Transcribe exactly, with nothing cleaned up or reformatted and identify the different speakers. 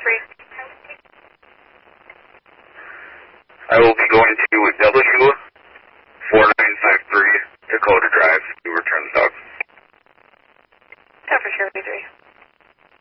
Speaker 1: three.
Speaker 2: I will be going to W four nine five three Dakota Drive to return the dog.
Speaker 1: ten for Charlie three.